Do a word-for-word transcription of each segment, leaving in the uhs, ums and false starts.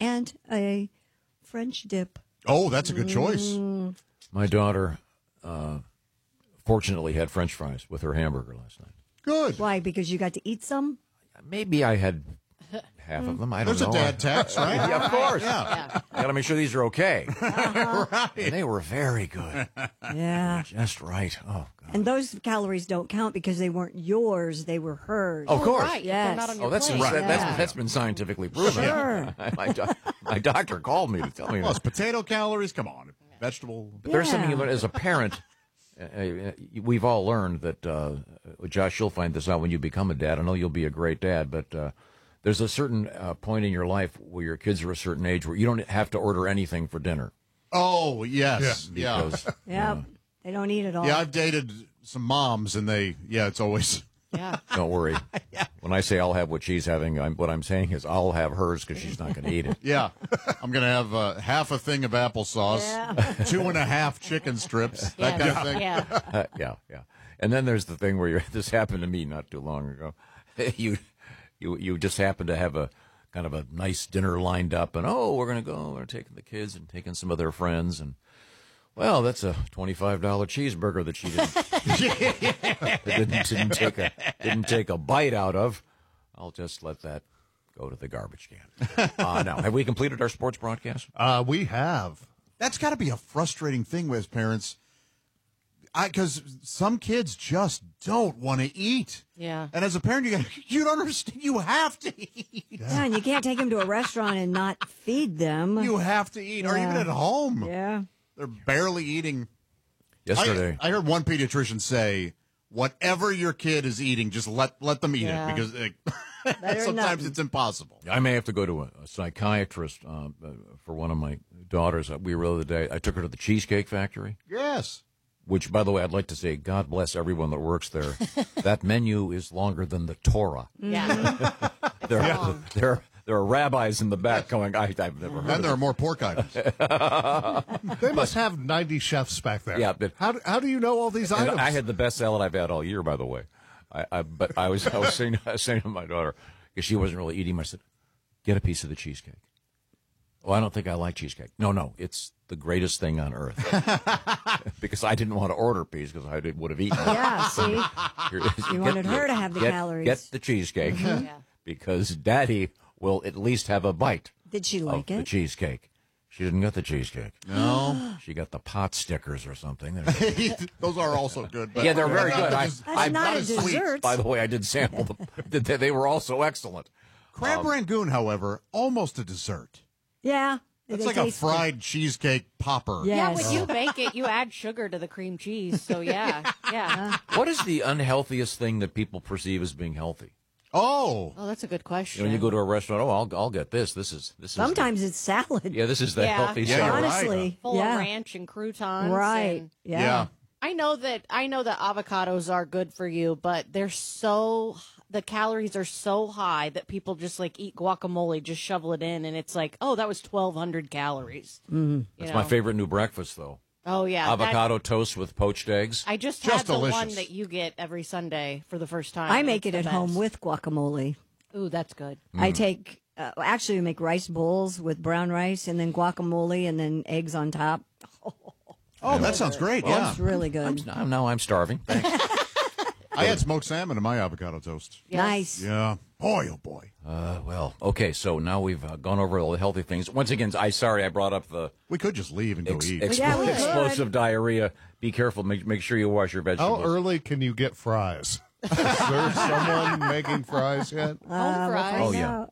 and a French dip. Oh, that's a good choice. Mm. My daughter, uh, fortunately, had French fries with her hamburger last night. Good. Why? Because you got to eat some? Maybe I had half of them. I don't There's know. a dad tax, right? Yeah, of course. Yeah. I got to make sure these are okay. Uh-huh. Right. And they were very good. Yeah. Just right. Oh, God. And those calories don't count because they weren't yours; they were hers. Of course. Right. Yes. They're not on your Oh, that's plate. that, that's Yeah. that's been scientifically proven. Sure. my, do- my doctor called me to tell me Plus that. potato calories. Come on, vegetable. But there's something you Yeah. learn as a parent. Uh, uh, we've all learned that, uh, Josh, you'll find this out when you become a dad. I know you'll be a great dad, but uh, there's a certain uh, point in your life where your kids are a certain age where you don't have to order anything for dinner. Oh yes, yeah, Because, Yep. They don't eat it all. yeah. I've dated some moms, and they, yeah, it's always. Yeah. don't worry. When I say I'll have what she's having, I'm, what I'm saying is I'll have hers because she's not going to eat it. Yeah, I'm gonna have uh, half a thing of applesauce, Yeah. two and a half chicken strips, that kind of thing. Yeah. Uh, yeah, yeah. And then there's the thing where you're, this happened to me not too long ago. you, you, you just happen to have a kind of a nice dinner lined up, and oh, we're going to go. We're taking the kids and taking some of their friends, and well, that's a twenty-five dollar cheeseburger that she didn't, didn't didn't take a didn't take a bite out of. I'll just let that go to the garbage can. Uh, now, have we completed our sports broadcast? Uh, we have. That's got to be a frustrating thing with parents. I because some kids just don't want to eat. Yeah. And as a parent, you go, you don't understand. You have to eat. Yeah, and you can't take them to a restaurant and not feed them. You have to eat, or Yeah. even at home. Yeah. They're barely eating. Yesterday, I, I heard one pediatrician say, "Whatever your kid is eating, just let let them eat Yeah. it because it, Better sometimes nothing. it's impossible." I may have to go to a, a psychiatrist uh, uh, for one of my daughters. Uh, We were the other day. I took her to the Cheesecake Factory, Yes. which, by the way, I'd like to say, God bless everyone that works there. That menu is longer than the Torah. Yeah. There, long. there, there are rabbis in the back going, I, I've never heard And of there are it. more pork items. They must have ninety chefs back there. Yeah, but- how do, how do you know all these And items? I had the best salad I've had all year, by the way. I, I, but I was, I was saying, I was saying to my daughter, because she wasn't really eating much, I said, get a piece of the cheesecake. Oh, I don't think I like cheesecake. No, no, it's the greatest thing on earth. Because I didn't want to order a piece because I did, would have eaten it. Yeah, see? Here- You wanted her to have the get, calories. Get the cheesecake Yeah. because Daddy will at least have a bite Did she of like the it? cheesecake. She didn't get the cheesecake. No. She got the pot stickers or something. Those are also good. But Yeah, they're very good. I- That's I- not a as sweet. dessert. By the way, I did sample them. They they were also excellent. Crab Rangoon, however, almost a dessert. Yeah. It's they like a taste fried cheesecake popper. Yeah. Yeah, Yes. when you bake it, you add sugar to the cream cheese. So yeah, yeah. What is the unhealthiest thing that people perceive as being healthy? Oh. Oh, that's a good You question. know, when you go to a restaurant, oh, I'll I'll get this. This is this is Sometimes it's salad. yeah, this is the Yeah. healthy Yeah, stuff. you're right. Honestly. full yeah. of ranch and croutons. Right. and- Yeah. Yeah. I know that I know that avocados are good for you, but they're so the calories are so high that people just like eat guacamole, just shovel it in, and it's like, oh, that was twelve hundred calories. Mm-hmm. That's my favorite new breakfast, though. Oh yeah, that- Avocado toast with poached eggs. I just, Just had the delicious. one that you get every Sunday for the first time. I and make it's it the at home best. with guacamole. Ooh, that's good. I take, uh, actually, we make rice bowls with brown rice and then guacamole and then eggs on top. Oh, that sounds great. Yeah. It's really good. Now, now I'm starving. Thanks. I had smoked salmon in my avocado toast. Yes. Nice. Yeah. Boy, oh boy. Uh, well, okay, so now we've uh, gone over all the healthy things. Once again, I sorry I brought up the We could just leave and go ex- eat. expl- Yeah, we could. explosive diarrhea. Be careful. Make, make sure you wash your vegetables. How early can you get fries? Is there someone making fries yet? Home fries. Oh, yeah.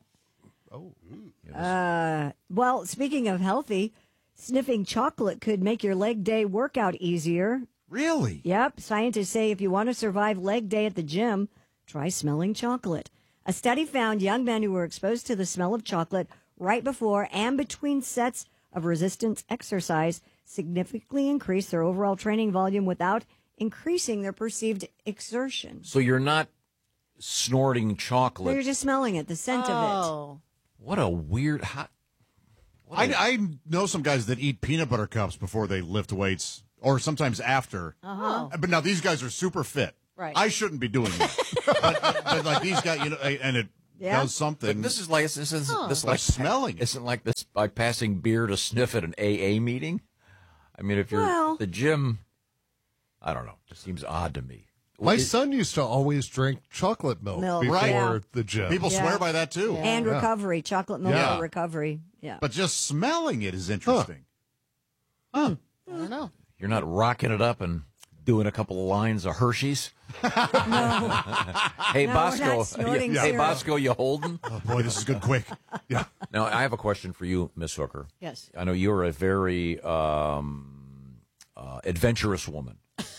Uh, well, speaking of healthy, sniffing chocolate could make your leg day workout easier. Really? Yep. Scientists say if you want to survive leg day at the gym, try smelling chocolate. A study found young men who were exposed to the smell of chocolate right before and between sets of resistance exercise significantly increased their overall training volume without increasing their perceived exertion. So you're not snorting You're chocolate. just smelling it, the scent of Oh, What a weird... Hot, I, I know some guys that eat peanut butter cups before they lift weights, or sometimes after. Uh-huh. But now these guys are super fit. Right. I shouldn't be doing that. but, but like these guys, you know, and it Yeah. does something. But this is like this is this is By like smelling it. Isn't like this by passing beer to sniff at an A A meeting. I mean, if you're Well- at the gym, I don't know. It seems odd to me. My It- son used to always drink chocolate milk, Milk, before right. Yeah. the gym. People Yeah. swear by that too. And Yeah. recovery, chocolate milk Yeah. for recovery. Yeah. But just smelling it is interesting. I don't know. You're not rocking it up and doing a couple of lines of Hershey's. no. Hey, No, we're Bosco. not snorting Hey, syrup. Bosco, you holding? Oh boy, this is good quick. yeah. Now, I have a question for you, Miss Hooker. Yes. I know you're a very um, uh, adventurous woman.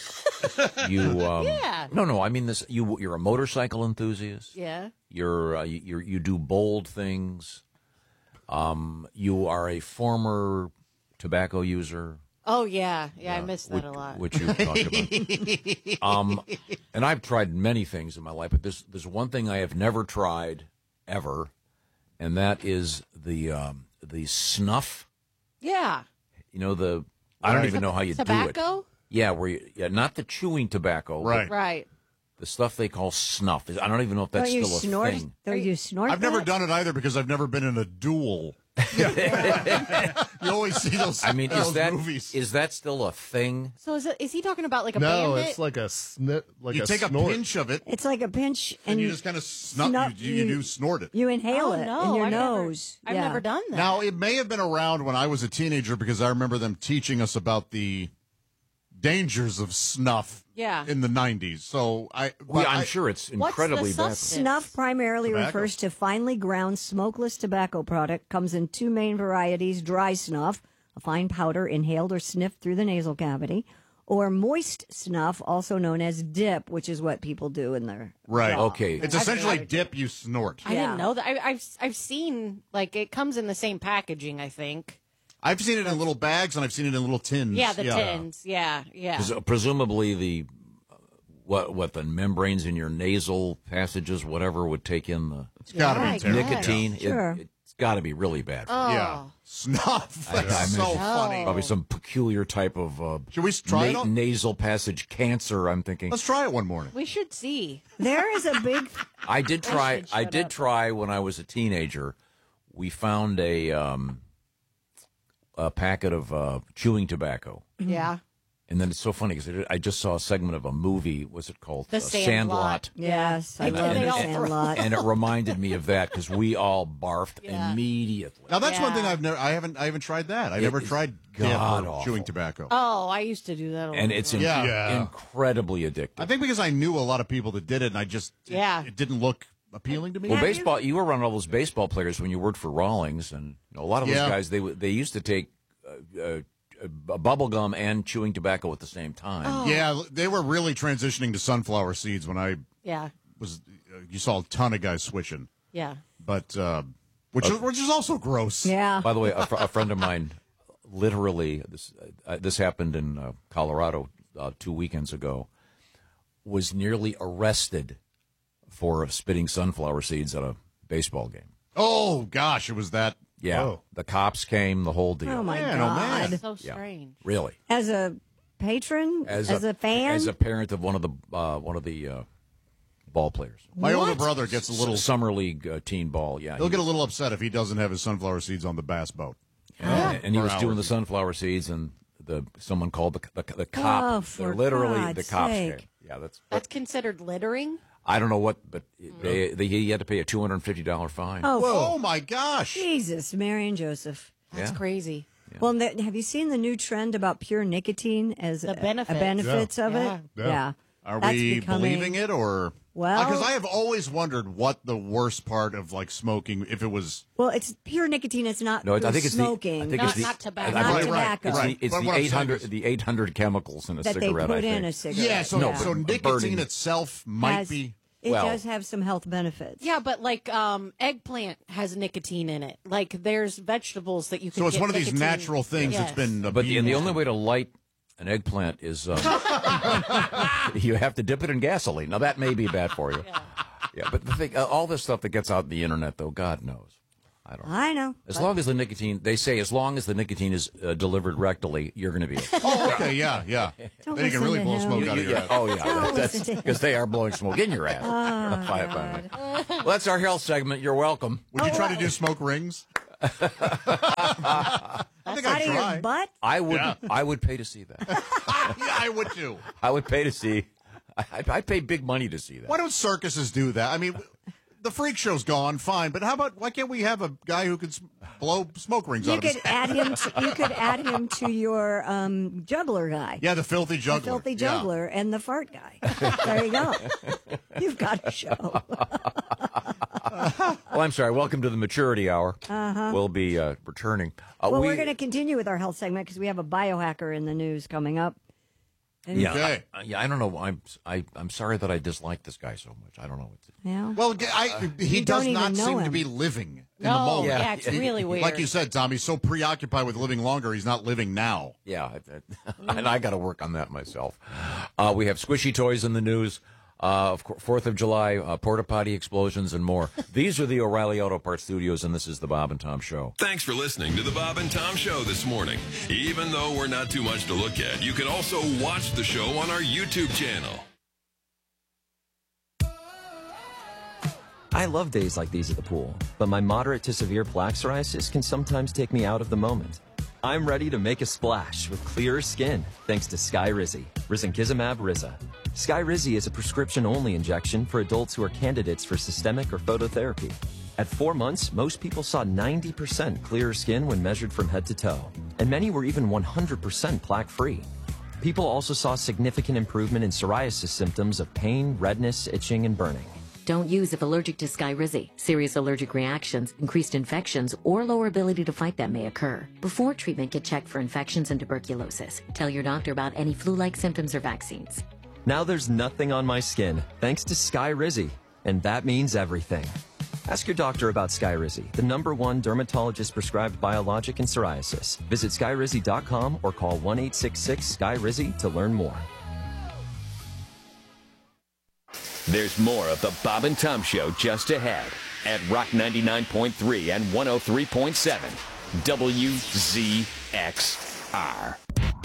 You, um, Yeah. No, no. I mean this. You, you're a motorcycle enthusiast. Yeah. You're, uh, you, you're, you do bold things. Um, you are a former tobacco user. Oh yeah. Yeah, I miss that which, a lot. Which you talked about. um, and I've tried many things in my life, but there's there's one thing I have never tried ever, and that is the um, the snuff. yeah. You know the I don't Right. even know how you do it. Tobacco? Yeah, where you, yeah, not the chewing tobacco, but Right. Right. the stuff they call snuff. I don't even know if that's Don't you still a snort? thing. Don't you snort? I've never that? done it either because I've never been in a duel. You always see those. I mean, those is that movies. is that still a thing? So is it, is he talking about like a No, bandit? it's like a snip, like you a take snort. a pinch of it It's like a pinch, and and you just kind of snort. snuff- you, you, you- do snort it. you inhale oh, it no, in your I've never- nose. I've Yeah. never done that. Now, it may have been around when I was a teenager because I remember them teaching us about the dangers of snuff Yeah. in the nineties. So I, Well, but I'm I- sure it's What's the incredibly bad. substance? Snuff primarily Tobacco. refers to finely ground smokeless tobacco product. Comes in two main varieties: dry snuff, a fine powder inhaled or sniffed through the nasal cavity, or moist snuff, also known as dip, which is what people do in their Right. jaw. Okay. It's Yeah. essentially dip you snort. I Yeah. didn't know that. I, I've I've seen like it comes in the same packaging. I think. I've seen it in little bags and I've seen it in little tins. Yeah, the tins. Yeah, yeah. Pres- Presumably the uh, what what the membranes in your nasal passages, whatever, would take in the It's got to Yeah, I be terrible. guess. nicotine. It, Sure. it's got to be really bad. For you. Oh. Yeah. Snuff. That's I so mean- funny. Probably some peculiar type of uh, Should we try it na- on? nasal passage cancer. I'm thinking. Let's try it one morning. We should see. There is a big. I did try. should I shut did up. try when I was a teenager. We found a um, a packet of uh, chewing tobacco, Yeah. and then it's so funny because I just saw a segment of a movie. What's it called? The Uh, Sandlot. Yes, I And- love and- the and- Sandlot. and it reminded me of that because we all barfed Yeah. immediately. Now that's one Yeah. thing I've never. I haven't. I haven't tried that. I It never is tried dip god or awful. chewing tobacco. Oh, I used to do that. A And lot. it's in- Yeah. Yeah. incredibly addictive. I think because I knew a lot of people that did it, and I just it- Yeah. it, didn't look appealing to me. Well, Have you- baseball. You were around all those baseball players when you worked for Rawlings, and you know, a lot of those Yeah. guys they w- they used to take uh, uh, uh, bubble gum and chewing tobacco at the same time. Oh. Yeah, they were really transitioning to sunflower seeds when I yeah, was. Uh, you saw a ton of guys switching, yeah. but uh, which is, which is also gross. Yeah. By the way, a, fr- a friend of mine, literally, this uh, this happened in uh, Colorado uh, two weekends ago, was nearly arrested for spitting sunflower seeds at a baseball game. Oh gosh, it was that. Yeah, Oh. the cops came, the whole deal. Oh my Man, oh, God! man. So Yeah. strange. Really? As a patron, as, a, fan, as a parent of one of the uh, one of the uh, ball players, My older What? brother gets a little. summer league uh, teen ball. Yeah, He'll he get a was- little upset if he doesn't have his sunflower seeds on the bass boat. and, and he For was doing the hours. sunflower seeds, and the someone called the the, the Oh, cop. for They're literally the God's cops sake. came. Yeah, that's. That's considered littering. I don't know what, but they, they he had to pay a two hundred and fifty dollar fine. oh, Oh my gosh! Jesus, Mary and Joseph. That's Yeah. crazy. Well, and the, have you seen the new trend about pure nicotine as The a, benefits. a benefits of Yeah. it? Yeah. Are That's we becoming- believing it or? Well- because I have always wondered what the worst part of like smoking, if it was. Well, it's pure nicotine. It's not No, I through think it's smoking. the. I think Not- it's the, not tobacco. I- I Not believe- tobacco. It's Right. the, it's But the what I'm eight hundred saying is- the eight hundred chemicals in a that they cigarette. put I think. in a cigarette. Yeah, so No, so but nicotine burning- itself might Has- be. It Well- does have some health benefits. Yeah, but like um, eggplant has nicotine in it. Like there's vegetables that you can. So it's get one of these nicotine- natural things Yes. that's been. But the, and the abused. only way to light an eggplant is um, you have to dip it in gasoline. Now that may be bad for you. Yeah, but the thing, uh, all this stuff that gets out on the internet, though, God knows. I don't know. I know. As but- long as the nicotine, they say, as long as the nicotine is uh, delivered rectally, you're going to be okay. Oh, okay, yeah, yeah. Don't Then you can listen really to blow him. smoke You- out you- of your yeah, oh, yeah. Don't That's listen to him. because they are blowing smoke in your ass. Oh, Fine, fine, fine. Well, that's our health segment. You're welcome. Would you try to do smoke rings? I think Out I'd of your try. butt? I would. Yeah. I would pay to see that. Yeah, I would too. I would pay to see. I, I'd pay big money to see that. Why don't circuses do that? I mean, the freak show's gone, fine, but how about why can't we have a guy who can s- blow smoke rings You out of his could head? add him. To, you could add him to your um, juggler guy. Yeah, the filthy The juggler. filthy Yeah. juggler and the fart guy. There you go. You've got a show. Well, I'm sorry. Welcome to the Maturity Hour. Uh-huh. We'll be uh, returning. Uh, Well, we, we're going to continue with our health segment because we have a biohacker in the news coming up. And Yeah, Okay. I, yeah. I don't know. I'm. I, I'm sorry that I dislike this guy so much. I don't know what to. yeah. Well, I, he You does don't not even know seem to him. be living in the No, moment. yeah, it's really weird. Like you said, Tom, he's so preoccupied with living longer, he's not living now. Yeah, I, I, and I got to work on that myself. Uh, we have squishy toys in the news. Uh, of course, Fourth of July, uh, porta potty explosions, and more. These are the O'Reilly Auto Parts Studios, and this is the Bob and Tom Show. Thanks for listening to the Bob and Tom Show this morning. Even though we're not too much to look at, you can also watch the show on our YouTube channel. I love days like these at the pool, but my moderate to severe plaque psoriasis can sometimes take me out of the moment. I'm ready to make a splash with clearer skin thanks to Skyrizi, risankizumab Riza. Skyrizi is a prescription-only injection for adults who are candidates for systemic or phototherapy. At four months, most people saw ninety percent clearer skin when measured from head to toe, and many were even one hundred percent plaque-free. People also saw significant improvement in psoriasis symptoms of pain, redness, itching, and burning. Don't use if allergic to Skyrizi. Serious allergic reactions, increased infections, or lower ability to fight them may occur. Before treatment, get checked for infections and tuberculosis. Tell your doctor about any flu-like symptoms or vaccines. Now there's nothing on my skin thanks to Skyrizi, and that means everything. Ask your doctor about Skyrizi, the number one dermatologist-prescribed biologic in psoriasis. Visit skyrizi dot com or call one eight six six Skyrizi to learn more. There's more of the Bob and Tom Show just ahead at Rock ninety-nine point three and one oh three point seven W Z X R.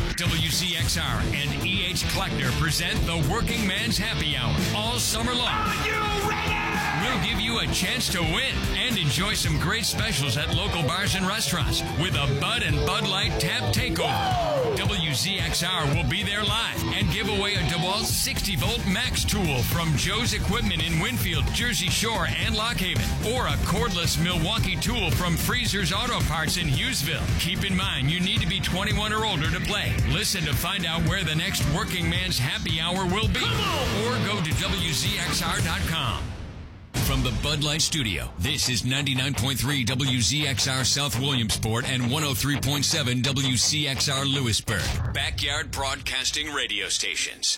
W Z X R and E H Kleckner present the Working Man's Happy Hour all summer long. Are you ready? We'll give you a chance to win and enjoy some great specials at local bars and restaurants with a Bud and Bud Light Tap Takeover. W Z X R will be there live and give away a DeWalt sixty volt Max tool from Joe's Equipment in Winfield, Jersey Shore, and Lock Haven, or a cordless Milwaukee tool from Freezer's Auto Parts in Hughesville. Keep in mind, you need to be twenty-one or older to play. Listen to find out where the next Working Man's Happy Hour will be, or go to W Z X R dot com. From the Bud Light Studio, this is ninety-nine point three W Z X R South Williamsport and one oh three point seven W C X R Lewisburg. Backyard Broadcasting Radio Stations.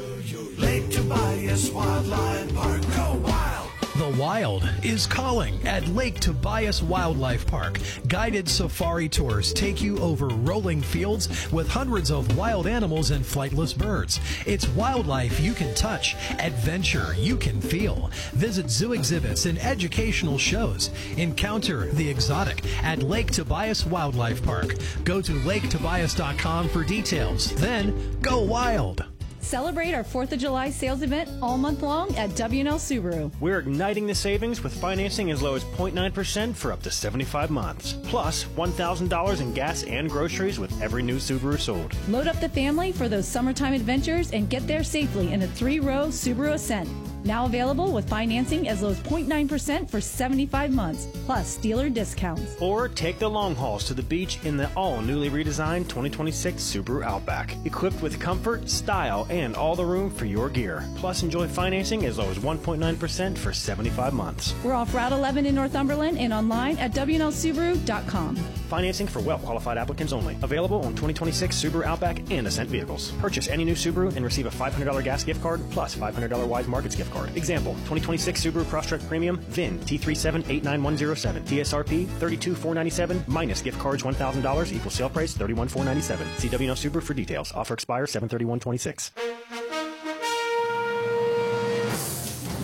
Lake Tobias Wildlife Park. Go wild! The Wild is calling at Lake Tobias Wildlife Park. Guided safari tours take you over rolling fields with hundreds of wild animals and flightless birds. It's wildlife you can touch, adventure you can feel. Visit zoo exhibits and educational shows. Encounter the exotic at Lake Tobias Wildlife Park. Go to lake tobias dot com for details. Then go wild. Celebrate our fourth of July sales event all month long at W and L Subaru. We're igniting the savings with financing as low as zero point nine percent for up to seventy-five months. Plus, one thousand dollars in gas and groceries with every new Subaru sold. Load up the family for those summertime adventures and get there safely in a three-row Subaru Ascent. Now available with financing as low as zero point nine percent for seventy-five months, plus dealer discounts. Or take the long hauls to the beach in the all-newly redesigned twenty twenty-six Subaru Outback. Equipped with comfort, style, and all the room for your gear. Plus, enjoy financing as low as one point nine percent for seventy-five months. We're off Route eleven in Northumberland and online at W and L Subaru dot com. Financing for well-qualified applicants only. Available on twenty twenty-six Subaru Outback and Ascent vehicles. Purchase any new Subaru and receive a five hundred dollars gas gift card plus five hundred dollars Wise Markets gift card. Example, twenty twenty-six Subaru Crosstrek Premium, V I N T three seven eight nine one zero seven, T S R P thirty-two thousand four hundred ninety-seven dollars minus gift cards one thousand dollars equals sale price thirty-one thousand four hundred ninety-seven dollars. See W and L Subaru for details. Offer expires seven thirty-one twenty-six.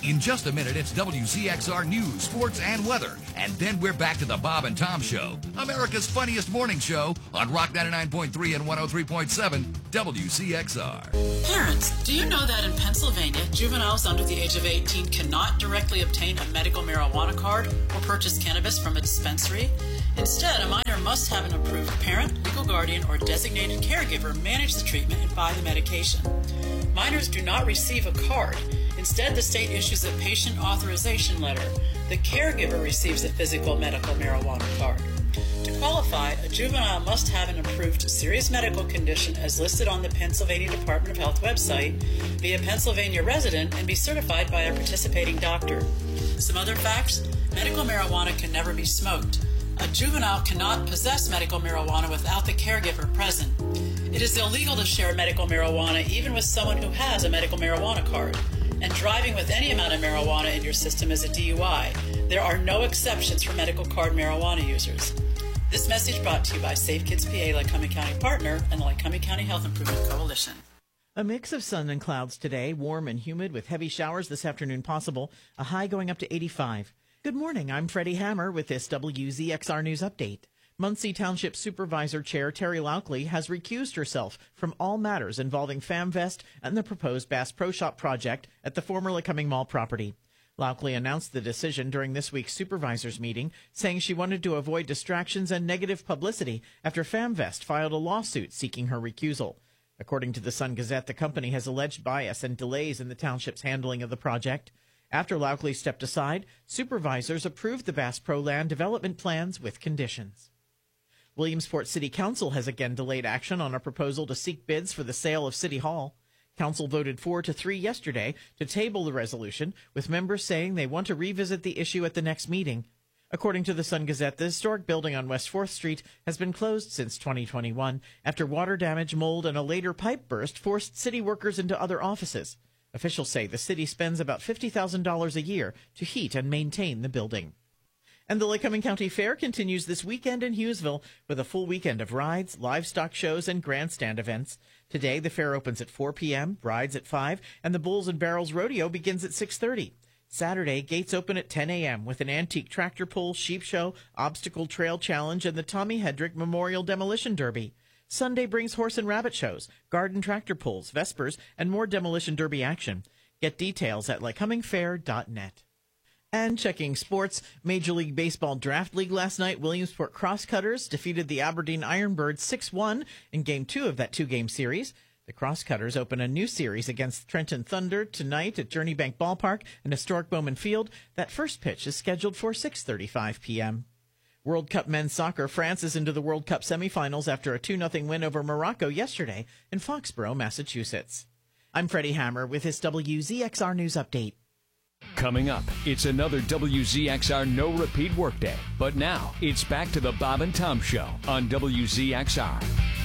In just a minute, it's W Z X R News, Sports, and Weather. And then we're back to the Bob and Tom Show, America's funniest morning show on Rock ninety-nine point three and one oh three point seven W Z X R. Parents, do you know that in Pennsylvania, juveniles under the age of eighteen cannot directly obtain a medical marijuana card or purchase cannabis from a dispensary? Instead, a minor must have an approved parent, legal guardian, or designated caregiver manage the treatment and buy the medication. Minors do not receive a card. Instead, the state issues a patient authorization letter. The caregiver receives a physical medical marijuana card. To qualify, a juvenile must have an approved serious medical condition as listed on the Pennsylvania Department of Health website, be a Pennsylvania resident, and be certified by a participating doctor. Some other facts: medical marijuana can never be smoked. A juvenile cannot possess medical marijuana without the caregiver present. It is illegal to share medical marijuana even with someone who has a medical marijuana card. And driving with any amount of marijuana in your system is a D U I. There are no exceptions for medical card marijuana users. This message brought to you by Safe Kids P A, Lycoming County partner, and the Lycoming County Health Improvement Coalition. A mix of sun and clouds today, warm and humid with heavy showers this afternoon possible, a high going up to eighty-five. Good morning, I'm Freddie Hammer with this W Z X R News Update. Muncie Township Supervisor Chair Terry Laukley has recused herself from all matters involving FamVest and the proposed Bass Pro Shop project at the former Lycoming Mall property. Laukley announced the decision during this week's supervisors meeting, saying she wanted to avoid distractions and negative publicity after FamVest filed a lawsuit seeking her recusal. According to the Sun Gazette, the company has alleged bias and delays in the township's handling of the project. After Laukley stepped aside, supervisors approved the Bass Pro land development plans with conditions. Williamsport City Council has again delayed action on a proposal to seek bids for the sale of City Hall. Council voted four to three yesterday to table the resolution, with members saying they want to revisit the issue at the next meeting. According to the Sun Gazette, the historic building on West fourth Street has been closed since twenty twenty-one after water damage, mold, and a later pipe burst forced city workers into other offices. Officials say the city spends about fifty thousand dollars a year to heat and maintain the building. And the Lycoming County Fair continues this weekend in Hughesville with a full weekend of rides, livestock shows, and grandstand events. Today, the fair opens at four p.m., rides at five, and the Bulls and Barrels Rodeo begins at six thirty. Saturday, gates open at ten a.m. with an antique tractor pull, sheep show, obstacle trail challenge, and the Tommy Hedrick Memorial Demolition Derby. Sunday brings horse and rabbit shows, garden tractor pulls, vespers, and more Demolition Derby action. Get details at lycoming fair dot net. And checking sports, Major League Baseball Draft League last night, Williamsport Crosscutters defeated the Aberdeen Ironbirds six one in Game two of that two-game series. The Crosscutters open a new series against Trenton Thunder tonight at Journey Bank Ballpark and historic Bowman Field. That first pitch is scheduled for six thirty-five p.m. World Cup men's soccer, France is into the World Cup semifinals after a two nothing win over Morocco yesterday in Foxborough, Massachusetts. I'm Freddie Hammer with this W Z X R News Update. Coming up, it's another W Z X R No Repeat Workday. But now, it's back to the Bob and Tom Show on W Z X R.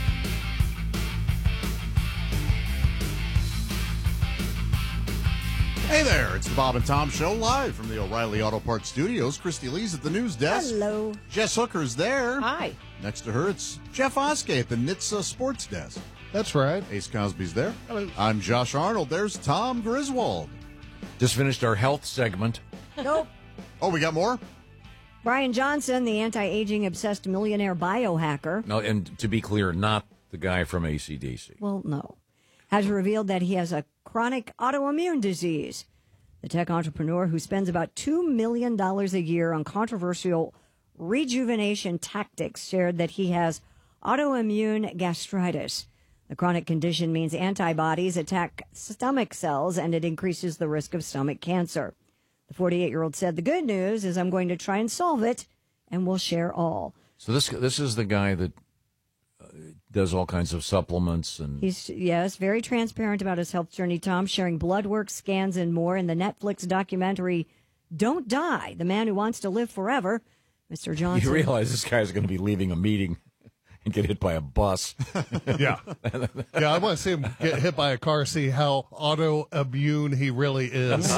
Hey there, it's the Bob and Tom Show live from the O'Reilly Auto Parts Studios. Christy Lee's at the news desk. Hello. Jess Hooker's there. Hi. Next to her, it's Jeff Oskey at the N H T S A Sports Desk. That's right. Ace Cosby's there. Hello. I'm Josh Arnold. There's Tom Griswold. Just finished our health segment. Nope. Oh, we got more? Brian Johnson, the anti-aging obsessed millionaire biohacker. No, and to be clear, not the guy from A C D C. Well, no. Has revealed that he has a chronic autoimmune disease. The tech entrepreneur, who spends about two million dollars a year on controversial rejuvenation tactics, shared that he has autoimmune gastritis. The chronic condition means antibodies attack stomach cells, and it increases the risk of stomach cancer. The forty-eight-year-old said, "The good news is I'm going to try and solve it, and we'll share all." So this this is the guy that uh, does all kinds of supplements and He's, yes, very transparent about his health journey, Tom, sharing blood work, scans, and more in the Netflix documentary Don't Die, The Man Who Wants to Live Forever. Mister Johnson. You realize this guy's going to be leaving a meeting and get hit by a bus. Yeah. Yeah, I want to see him get hit by a car, see how autoimmune he really is.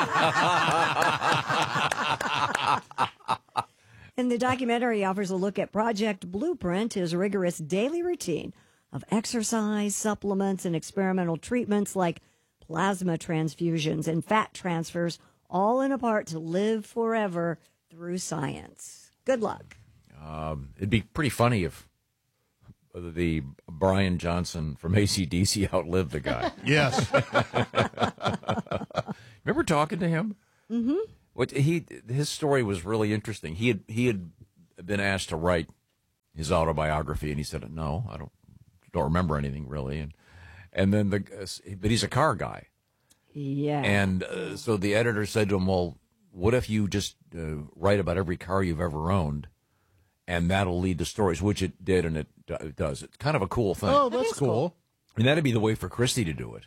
In the documentary, offers a look at Project Blueprint, his rigorous daily routine of exercise, supplements, and experimental treatments like plasma transfusions and fat transfers, all in a part to live forever through science. Good luck. Um, it'd be pretty funny if the Brian Johnson from A C D C outlived the guy. Yes. Remember talking to him? Mm-hmm. What he his story was really interesting. He had he had been asked to write his autobiography, and he said, "No, I don't don't remember anything really." And and then the but he's a car guy. Yeah. And uh, so the editor said to him, "Well, what if you just uh, write about every car you've ever owned, and that'll lead to stories?" Which it did, and it, do- it does. It's kind of a cool thing. Oh, that's cool. And that'd be the way for Christy to do it.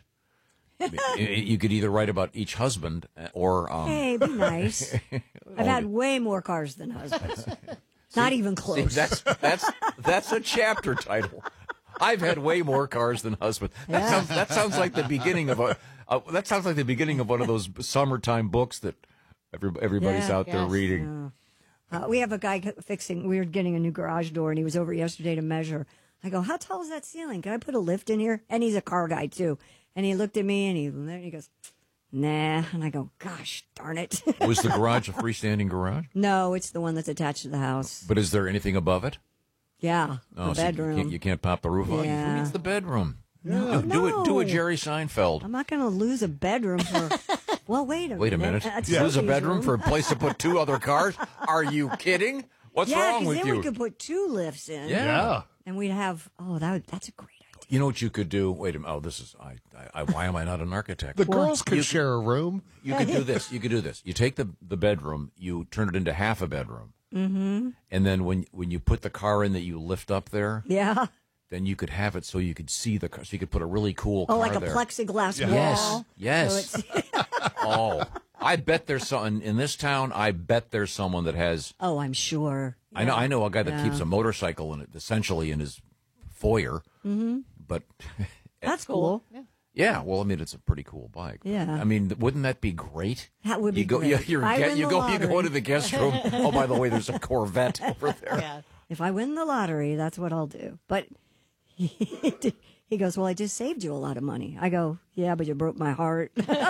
I mean, you could either write about each husband or um, Hey, be nice. I've had way more cars than husbands. Not even close. See, that's that's that's a chapter title. I've had way more cars than husbands. That Yeah. sounds that sounds like the beginning of a uh, that sounds like the beginning of one of those summertime books that every, everybody's Yeah. out there Yes. reading. Uh, we have a guy fixing, we were getting a new garage door, and he was over yesterday to measure. I go, how tall is that ceiling? Can I put a lift in here? And he's a car guy, too. And he looked at me, and he, he goes, nah. And I go, gosh, darn it. Was the garage a freestanding garage? No, it's the one that's attached to the house. But is there anything above it? Yeah, Oh, the so you bedroom. can't, you can't pop the roof off. Yeah. It's the bedroom. No. Do, do it. Do a No. Jerry Seinfeld. I'm not going to lose a bedroom for, well, wait a Wait a minute. minute. That's Lose a Sophie's bedroom room. for a place to put two other cars? Are you kidding? What's yeah, wrong 'cause with then you? we could put two lifts in. Yeah. Yeah. And we'd have, oh, that would, that's a great You know what you could do? Wait a minute. Oh, this is I. I, I why am I not an architect? The girls could You share a room. You could do this. You could do this. You take the the bedroom, you turn it into half a bedroom, Mm-hmm. and then when when you put the car in that you lift up there, Yeah. then you could have it so you could see the car. So you could put a really cool Oh, car like a there. plexiglass Yes. wall. Yes. So it's- Oh, I bet there's someone in this town. I bet there's someone that has. oh, I'm sure. I know. I know a guy that Yeah. keeps a motorcycle in it, essentially in his foyer. Mm-hmm. But That's cool. yeah, well, I mean, it's a pretty cool bike. Yeah. I mean, wouldn't that be great? That would be you go, great. You, you're, If I get- win you the go, you go lottery. into the guest room. Oh, by the way, there's a Corvette over there. If I win the lottery, that's what I'll do. But he, he goes, well, I just saved you a lot of money. I go, yeah, but you broke my heart.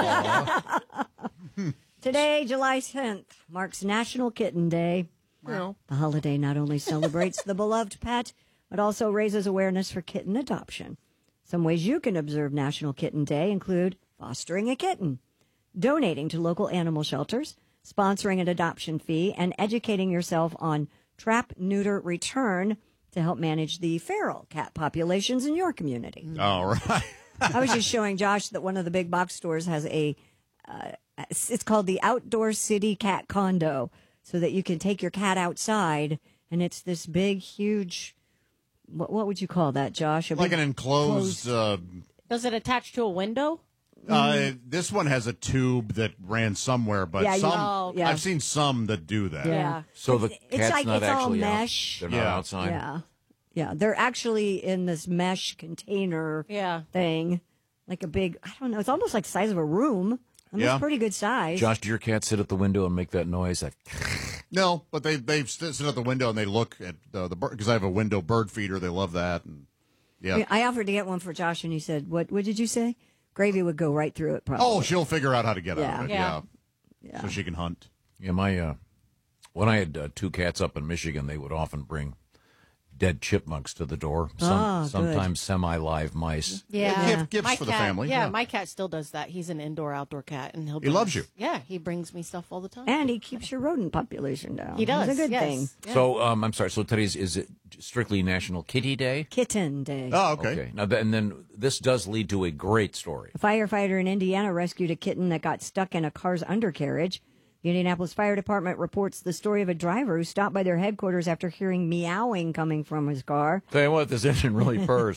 Today, July tenth, marks National Kitten Day. Well. The holiday not only celebrates the beloved pet, but also raises awareness for kitten adoption. Some ways you can observe National Kitten Day include fostering a kitten, donating to local animal shelters, sponsoring an adoption fee, and educating yourself on trap, neuter, return to help manage the feral cat populations in your community. All right. I was just showing Josh that one of the big box stores has a, uh, it's called the Outdoor City Cat Condo, so that you can take your cat outside, and it's this big, huge, what, what would you call that, Josh? A Like big an enclosed. Uh, Does it attach to a window? uh, this one has a tube that ran somewhere, but Yeah, you- some Oh, yeah. I've seen some that do that. Yeah. So the It's cat's like not it's all actually mesh. out. They're not Yeah. outside. Yeah. Yeah. They're actually in this mesh container Yeah. thing, like a big, I don't know, it's almost like the size of a room. I mean, Yeah. It's pretty good size. Josh, do your cat sit at the window and make that noise? Like, No, but they they sit at the window and they look at uh, the bird because I have a window bird feeder. They love that. And yeah. I offered to get one for Josh, and he said, "What? What did you say?" Gravy would go right through it. Probably. Oh, she'll figure out how to get Yeah. out of it. Yeah. Yeah. So she can hunt. yeah, my uh, when I had uh, two cats up in Michigan, they would often bring dead chipmunks to the door. Some, Ah, good. sometimes semi-live mice. Yeah, Gift- gifts My for the cat- family, Yeah, yeah. my cat still does that. He's an indoor-outdoor cat, and he'll. He bring loves us- you. Yeah, he brings me stuff all the time. And he keeps your rodent population down. He does. It's a good yes. thing. Yeah. So um, I'm sorry. So today's is it strictly National Kitty Day? Kitten Day. Oh, okay. Okay. Now, th- and then this does lead to a great story. A firefighter in Indiana rescued a kitten that got stuck in a car's undercarriage. The Indianapolis Fire Department reports the story of a driver who stopped by their headquarters after hearing meowing coming from his car. Tell you what, this engine really purrs.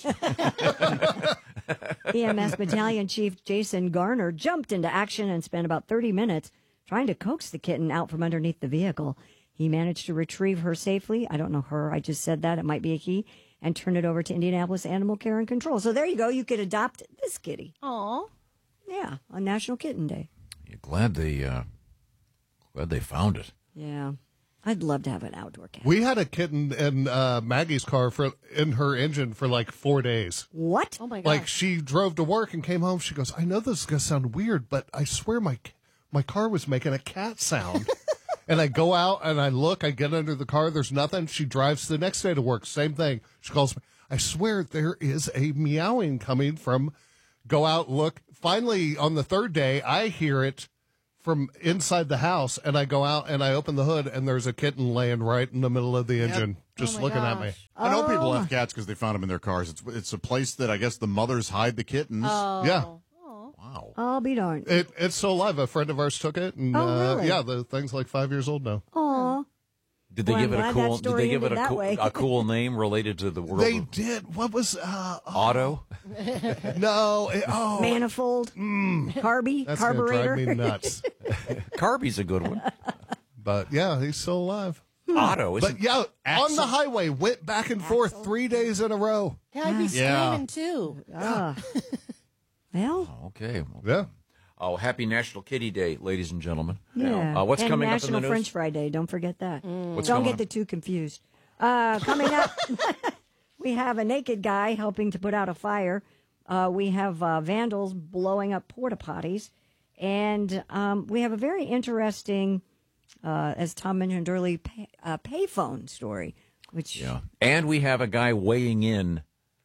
E M S Battalion Chief Jason Garner jumped into action and spent about thirty minutes trying to coax the kitten out from underneath the vehicle. He managed to retrieve her safely. I don't know her. I just said that. It might be a he. And turn it over to Indianapolis Animal Care and Control. So there you go. You could adopt this kitty. Aw. Yeah, on National Kitten Day. You're glad they uh, glad they found it. Yeah. I'd love to have an outdoor cat. We had a kitten in uh, Maggie's car for in her engine for like four days. What? Oh my gosh. Like she drove to work and came home. She goes, "I know this is gonna sound weird, but I swear my my car was making a cat sound. And I go out and I look, I get under the car, there's nothing. She drives the next day to work, same thing. She calls me. I swear there is a meowing coming from, go out, look. Finally, on the third day, I hear it from inside the house, and I go out and I open the hood, and there's a kitten laying right in the middle of the engine, yep. just oh looking gosh. at me. I know Oh. people have cats because they found them in their cars. It's it's a place that I guess the mothers hide the kittens. Oh. Yeah. Wow. I'll be darned. It, it's so alive. A friend of ours took it, and Oh, uh, really? yeah, the thing's like five years old now. Aw. Did they Well, give I'm it a glad that cool? Did story they give it ended a that cool, way. a cool name related to the world? They of did. What was uh, Auto. no? It, oh, Manifold, mm, carby, that's carburetor. gonna drive me nuts. Carby's a good one. But yeah, he's still alive. Auto. Is But yeah, on the highway, went back and forth three days in a row. Yeah, I'd be Yeah. screaming too. Ah. well, Okay. Yeah. Oh, happy National Kitty Day, ladies and gentlemen. yeah. Uh, what's and coming National up in the news? French Fry Day. Don't forget that. What's Don't going get on? the two confused. Uh, coming up, we have a naked guy helping to put out a fire. Uh, we have uh, vandals blowing up porta potties, and um, we have a very interesting, uh, as Tom mentioned earlier, pay, uh, payphone story. Which Yeah. And we have a guy weighing in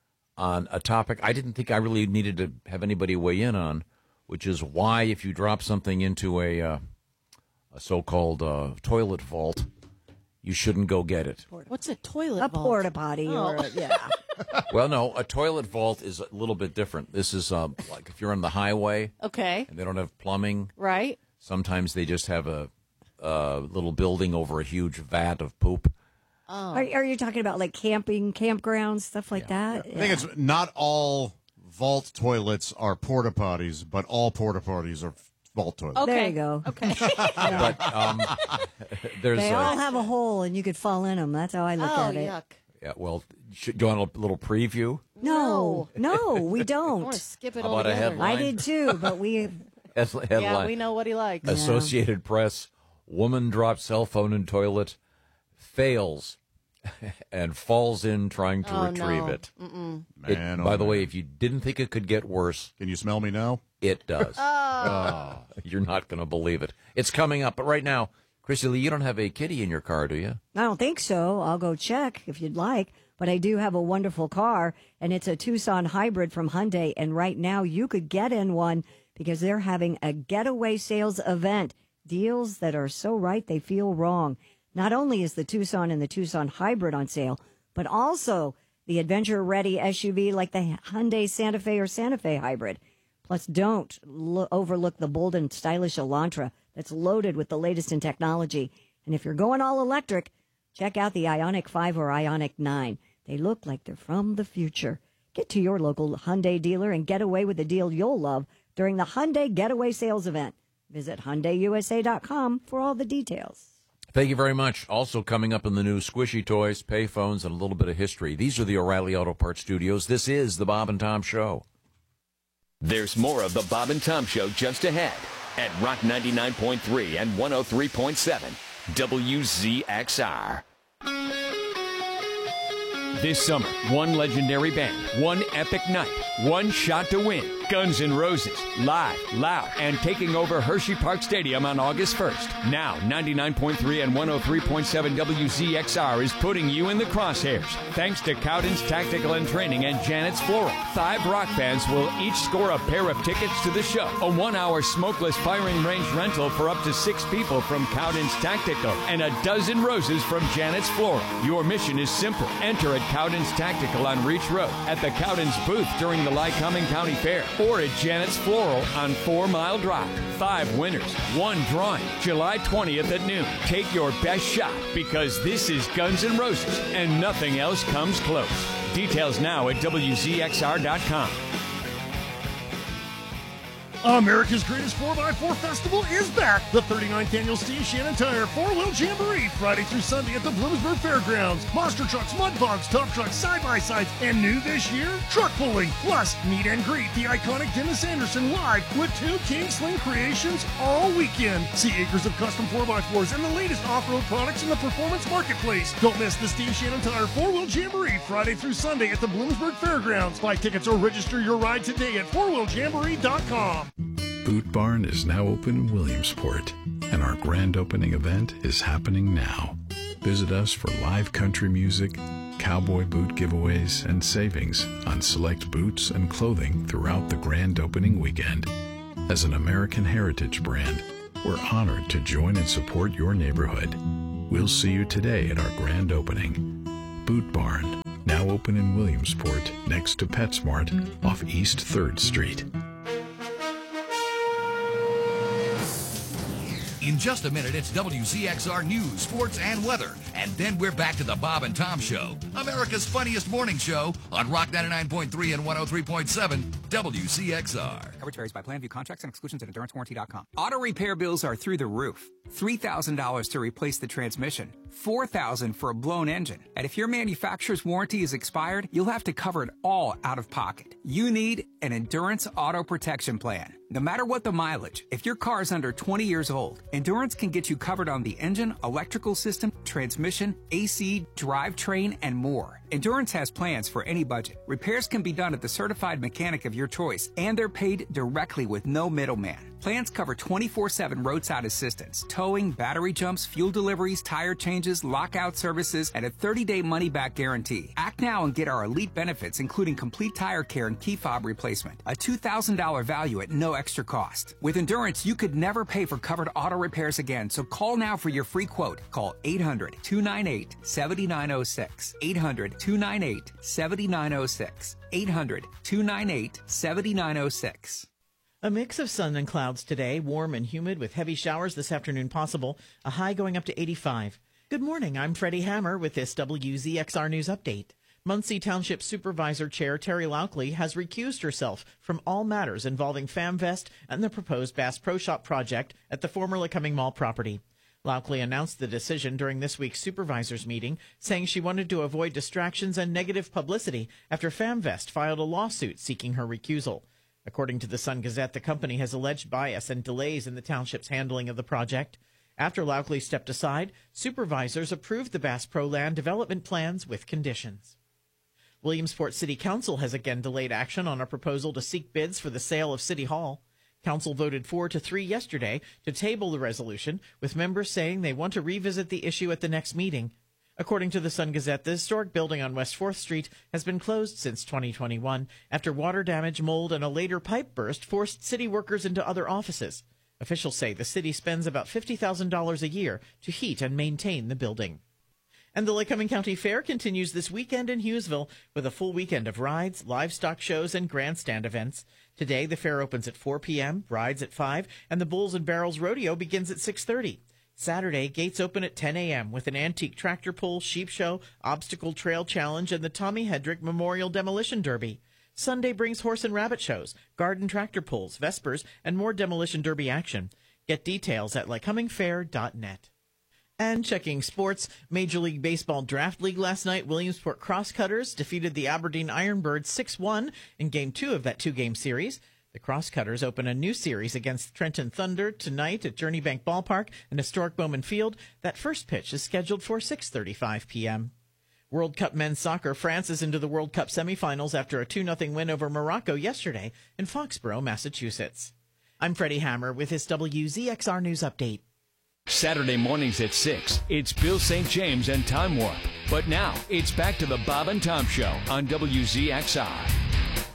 on a topic I didn't think I really needed to have anybody weigh in on, which is why if you drop something into a uh, a so-called uh, toilet vault, you shouldn't go get it. What's a toilet a vault? porta potty, Oh. or a, yeah. Well, no, a toilet vault is a little bit different. This is uh, like if you're on the highway Okay. and they don't have plumbing, Right. sometimes they just have a, a little building over a huge vat of poop. Oh. Are, are you talking about like camping, campgrounds, stuff like that? I think it's not all vault toilets are porta potties, but all porta potties are vault toilets. Okay. There you go. Okay. But um, there's They a, all have a hole, and you could fall in them. That's how I look oh, at it. yuck. yeah, well, should, do you want a little preview? No, no, we I don't. want to skip it How about a altogether. headline? I did too, but we. Head- Headline. Yeah, we know what he likes. Associated Press, woman drops cell phone in toilet, fails, and falls in trying to Oh, retrieve no. it. Mm-mm. It- Man, oh, by the way, man. if you didn't think it could get worse, Can you smell me now? it does. Oh. You're not going to believe it. It's coming up. But right now, Chrissy Lee, you don't have a kitty in your car, do you? I don't think so. I'll go check if you'd like. But I do have a wonderful car, and it's a Tucson hybrid from Hyundai. And right now, you could get in one because they're having a getaway sales event. Deals that are so right they feel wrong. Not only is the Tucson and the Tucson hybrid on sale, but also the adventure-ready S U V like the Hyundai Santa Fe or Santa Fe hybrid. Plus, don't lo- overlook the bold and stylish Elantra that's loaded with the latest in technology. And if you're going all electric, check out the Ioniq five or Ioniq nine. They look like they're from the future. Get to your local Hyundai dealer and get away with a deal you'll love during the Hyundai Getaway Sales Event. Visit Hyundai U S A dot com for all the details. Thank you very much. Also coming up in the news, squishy toys, payphones, and a little bit of history. These are the O'Reilly Auto Parts Studios. This is the Bob and Tom Show. There's more of the Bob and Tom Show just ahead at Rock ninety-nine point three and one oh three point seven W Z X R. This summer, one legendary band, one epic night, one shot to win. Guns N' Roses, live, loud, and taking over Hershey Park Stadium on August first. Now, ninety-nine point three and one oh three point seven W Z X R is putting you in the crosshairs. Thanks to Cowden's Tactical and Training and Janet's Floral. Five rock bands will each score a pair of tickets to the show. A one-hour smokeless firing range rental for up to six people from Cowden's Tactical, and a dozen roses from Janet's Floral. Your mission is simple. Enter at Cowden's Tactical on Reach Road, at the Cowden's booth during the Lycoming County Fair, or at Janet's Floral on Four Mile Drive. Five winners, one drawing, July twentieth at noon. Take your best shot, because this is Guns N' Roses, and nothing else comes close. Details now at W Z X R dot com. America's Greatest four by four Festival is back. The thirty-ninth Annual Steve Shannon Tire four-wheel Jamboree, Friday through Sunday at the Bloomsburg Fairgrounds. Monster trucks, mud bogs, tough trucks, side-by-sides, and new this year, truck pulling. Plus, meet and greet the iconic Dennis Anderson live with two King Sling creations all weekend. See acres of custom four by fours and the latest off-road products in the performance marketplace. Don't miss the Steve Shannon Tire four-wheel Jamboree, Friday through Sunday at the Bloomsburg Fairgrounds. Buy tickets or register your ride today at four wheel jamboree dot com. Boot Barn is now open in Williamsport, and our grand opening event is happening now. Visit us for live country music, cowboy boot giveaways, and savings on select boots and clothing throughout the grand opening weekend. As an American heritage brand, we're honored to join and support your neighborhood. We'll see you today at our grand opening. Boot Barn, now open in Williamsport next to PetSmart off East third Street. In just a minute, it's W Z X R News, Sports, and Weather. And then we're back to the Bob and Tom Show, America's funniest morning show on Rock ninety-nine point three and one oh three point seven W C X R. Coverage varies by plan, view contracts and exclusions at endurance warranty dot com. Auto repair bills are through the roof. three thousand dollars to replace the transmission, four thousand dollars for a blown engine. And if your manufacturer's warranty is expired, you'll have to cover it all out of pocket. You need an Endurance Auto Protection Plan. No matter what the mileage, if your car is under twenty years old, Endurance can get you covered on the engine, electrical system, transmission, A C, drivetrain, and more. Endurance has plans for any budget. Repairs can be done at the certified mechanic of your choice, and they're paid directly with no middleman. Plans cover twenty-four seven roadside assistance, towing, battery jumps, fuel deliveries, tire changes, lockout services, and a thirty-day money-back guarantee. Act now and get our elite benefits, including complete tire care and key fob replacement. A two thousand dollars value at no extra cost. With Endurance, you could never pay for covered auto repairs again, so call now for your free quote. Call eight hundred, two nine eight, seven nine zero six. eight hundred, two nine eight, seven nine zero six. eight hundred, two nine eight, seven nine zero six. A mix of sun and clouds today, warm and humid with heavy showers this afternoon possible, a high going up to eighty-five. Good morning, I'm Freddie Hammer with this W Z X R News Update. Muncie Township Supervisor Chair Terry Laukley has recused herself from all matters involving FamVest and the proposed Bass Pro Shop project at the former Lecomping Mall property. Laukley announced the decision during this week's supervisors meeting, saying she wanted to avoid distractions and negative publicity after FamVest filed a lawsuit seeking her recusal. According to the Sun-Gazette, the company has alleged bias and delays in the township's handling of the project. After Laukley stepped aside, supervisors approved the Bass Pro land development plans with conditions. Williamsport City Council has again delayed action on a proposal to seek bids for the sale of City Hall. Council voted four to three yesterday to table the resolution, with members saying they want to revisit the issue at the next meeting. According to the Sun-Gazette, the historic building on West fourth Street has been closed since twenty twenty-one after water damage, mold, and a later pipe burst forced city workers into other offices. Officials say the city spends about fifty thousand dollars a year to heat and maintain the building. And the Lycoming County Fair continues this weekend in Hughesville with a full weekend of rides, livestock shows, and grandstand events. Today, the fair opens at four p.m., rides at five, and the Bulls and Barrels Rodeo begins at six thirty. Saturday, gates open at ten a.m. with an antique tractor pull, sheep show, obstacle trail challenge, and the Tommy Hedrick Memorial Demolition Derby. Sunday brings horse and rabbit shows, garden tractor pulls, vespers, and more Demolition Derby action. Get details at lycoming fair dot net. And checking sports, Major League Baseball Draft League last night, Williamsport Crosscutters defeated the Aberdeen Ironbirds six one in Game two of that two-game series. The Crosscutters open a new series against Trenton Thunder tonight at Journey Bank Ballpark and historic Bowman Field. That first pitch is scheduled for six thirty-five p.m. World Cup men's soccer, France is into the World Cup semifinals after a two nothing win over Morocco yesterday in Foxborough, Massachusetts. I'm Freddie Hammer with his W Z X R News Update. Saturday mornings at six, it's Bill Saint James and Time Warp. But now, it's back to the Bob and Tom Show on W Z X R.